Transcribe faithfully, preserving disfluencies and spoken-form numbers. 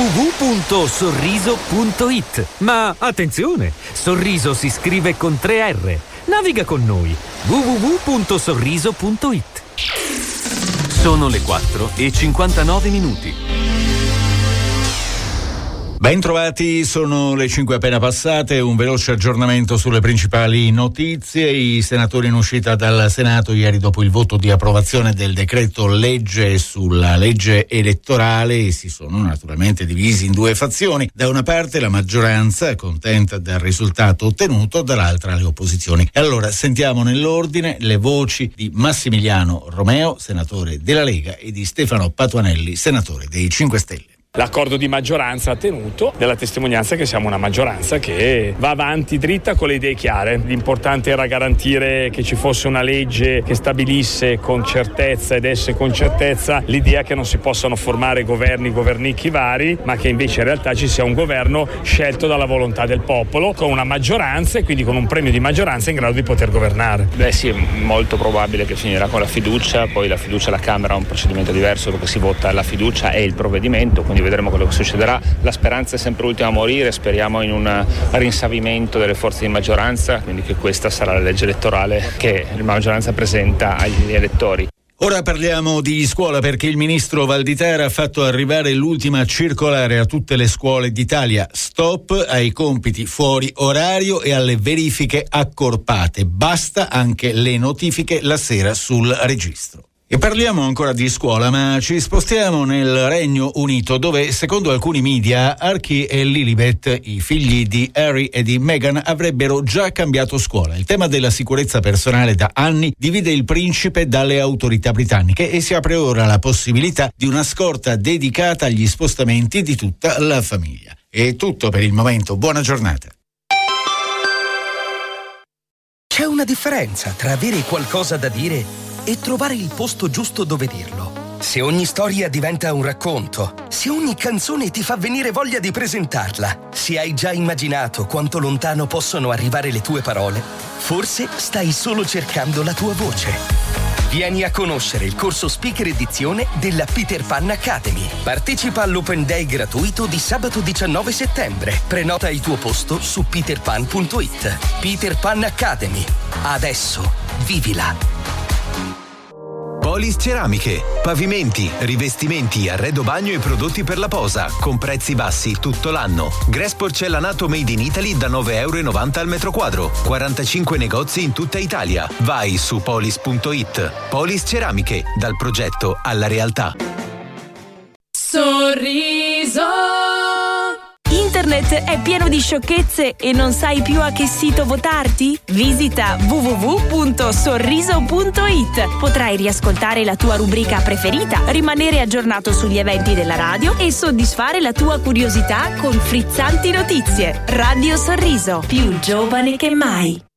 w punto sorriso punto it. Ma attenzione, Sorriso si scrive con tre R. Naviga con noi. w w w punto sorriso punto it. Sono le quattro e cinquantanove minuti. Ben trovati, sono le cinque appena passate, un veloce aggiornamento sulle principali notizie. I senatori in uscita dal Senato ieri, dopo il voto di approvazione del decreto legge sulla legge elettorale, si sono naturalmente divisi in due fazioni. Da una parte la maggioranza, contenta del risultato ottenuto, dall'altra le opposizioni. E allora sentiamo nell'ordine le voci di Massimiliano Romeo, senatore della Lega, e di Stefano Patuanelli, senatore dei cinque Stelle. L'accordo di maggioranza ha tenuto, della testimonianza che siamo una maggioranza che va avanti dritta con le idee chiare. L'importante era garantire che ci fosse una legge che stabilisse con certezza ed esse con certezza l'idea che non si possano formare governi governicchi vari, ma che invece in realtà ci sia un governo scelto dalla volontà del popolo, con una maggioranza e quindi con un premio di maggioranza in grado di poter governare. Beh sì, è molto probabile che finirà con la fiducia, poi la fiducia alla Camera ha un procedimento diverso perché si vota la fiducia e il provvedimento, quindi vedremo quello che succederà. La speranza è sempre l'ultima a morire, speriamo in un rinsavimento delle forze di maggioranza, quindi che questa sarà la legge elettorale che la maggioranza presenta agli elettori. Ora parliamo di scuola, perché il ministro Valditara ha fatto arrivare l'ultima circolare a tutte le scuole d'Italia. Stop ai compiti fuori orario e alle verifiche accorpate. Basta anche le notifiche la sera sul registro. E parliamo ancora di scuola, ma ci spostiamo nel Regno Unito, dove secondo alcuni media Archie e Lilibet, i figli di Harry e di Meghan, avrebbero già cambiato scuola. Il tema della sicurezza personale da anni divide il principe dalle autorità britanniche e si apre ora la possibilità di una scorta dedicata agli spostamenti di tutta la famiglia. È tutto per il momento, buona giornata. C'è una differenza tra avere qualcosa da dire e trovare il posto giusto dove dirlo. Se ogni storia diventa un racconto, se ogni canzone ti fa venire voglia di presentarla, se hai già immaginato quanto lontano possono arrivare le tue parole, forse stai solo cercando la tua voce. Vieni a conoscere il corso Speaker Edizione della Peter Pan Academy. Partecipa all'Open Day gratuito di sabato diciannove settembre. Prenota il tuo posto su peter pan punto it. Peter Pan Academy. Adesso vivila. Polis Ceramiche, pavimenti, rivestimenti, arredo bagno e prodotti per la posa, con prezzi bassi tutto l'anno. Grass porcellanato made in Italy da nove e novanta euro al metro quadro. quarantacinque negozi in tutta Italia. Vai su polis punto it. Polis Ceramiche, dal progetto alla realtà. Sorriso. Internet è pieno di sciocchezze e non sai più a che sito votarti? Visita w w w punto sorriso punto it. Potrai riascoltare la tua rubrica preferita, rimanere aggiornato sugli eventi della radio e soddisfare la tua curiosità con frizzanti notizie. Radio Sorriso, più giovane che mai.